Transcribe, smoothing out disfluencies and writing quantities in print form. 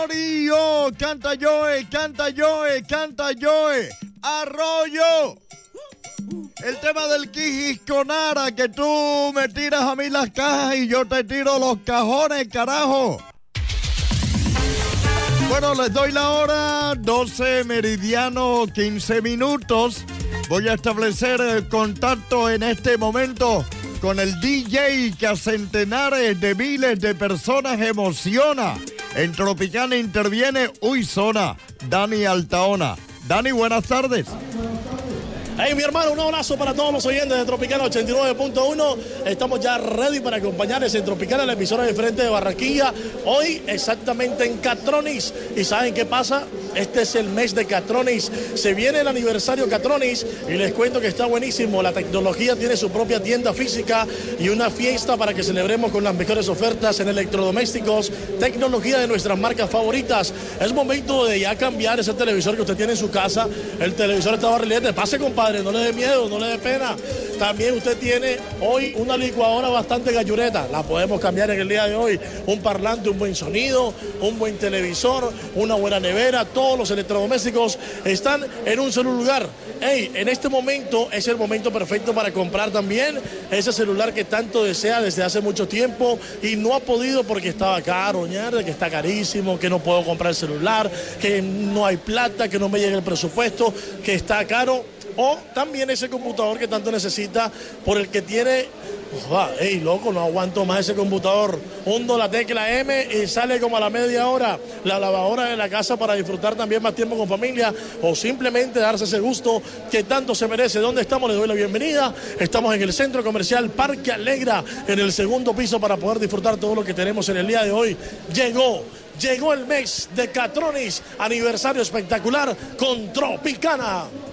Canta Joe, canta Joe, canta Joe. Arroyo. El tema del Quijisconara, que tú me tiras a mí las cajas y yo te tiro los cajones, carajo. Bueno, les doy la hora, 12 meridiano, 15 minutos. Voy a establecer el contacto en este momento con el DJ que a centenares de miles de personas emociona. En Tropicana interviene Zona, Dani Altaona. Dani, buenas tardes. Hey, mi hermano, un abrazo para todos los oyentes de Tropicana 89.1. Estamos ya ready para acompañarles en Tropicana, la emisora de frente de Barranquilla. Hoy exactamente en Catronics. ¿Y saben qué pasa? Este es el mes de Catronics. Se viene el aniversario Catronics y les cuento que está buenísimo. La tecnología tiene su propia tienda física y una fiesta para que celebremos con las mejores ofertas en electrodomésticos, tecnología de nuestras marcas favoritas. Es momento de ya cambiar ese televisor que usted tiene en su casa. El televisor está barrilete. Pase, compadre. No le dé miedo, no le dé pena. También usted tiene hoy una licuadora bastante gallureta. La podemos cambiar en el día de hoy. Un parlante, un buen sonido, un buen televisor, una buena nevera. Todos los electrodomésticos están en un solo lugar. Hey, en este momento es el momento perfecto para comprar también ese celular que tanto desea desde hace mucho tiempo y no ha podido porque estaba caro, ñarde, que está carísimo, que no puedo comprar el celular, que no hay plata, que no me llega el presupuesto, que está caro. O también ese computador que tanto necesita, por el que tiene... ¡Ey, loco, no aguanto más ese computador! Hundo la tecla M y sale como a la media hora la lavadora de la casa para disfrutar también más tiempo con familia o simplemente darse ese gusto que tanto se merece. ¿Dónde estamos? Les doy la bienvenida. Estamos en el Centro Comercial Parque Alegra, en el segundo piso, para poder disfrutar todo lo que tenemos en el día de hoy. Llegó el mes de Catronics, aniversario espectacular con Tropicana.